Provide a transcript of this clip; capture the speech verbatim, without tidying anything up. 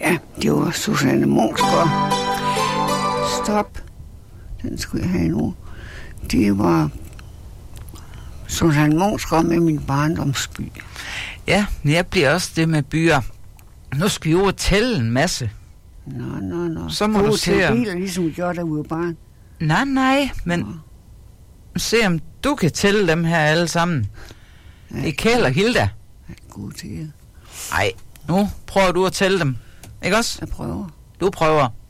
Ja, det var Susanne Munksgaard. Stop. Den skulle jeg have nu. Det var Susanne Munksgaard med min barndomsby. Ja, jeg bliver også det med byer. Nu skal vi jo tælle en masse. Nå, nå, nå. Så må du, du se om... biler, ligesom vi gjorde, da vi var barn. Nej, nej, men nå. Se om du kan tælle dem her alle sammen. Ja, det er Kjeld og Hilda. Jeg er god til det. Nej, nu prøver du at tælle dem. Ikke også? Jeg prøver. Du prøver.